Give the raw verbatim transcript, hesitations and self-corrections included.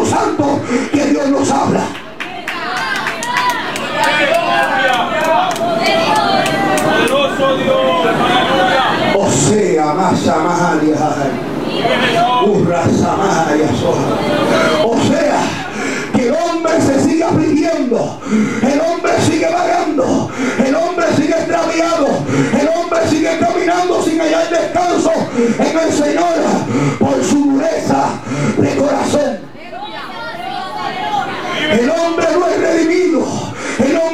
Santo que Dios nos habla. Poderoso Dios, aleluya. O sea, más amalia, urra samaya soja. O sea, que el hombre se sigue afligiendo, el hombre sigue vagando, el hombre sigue extraviado, el hombre sigue caminando sin hallar descanso en el Señor por su dureza de corazón. El hombre no es redimido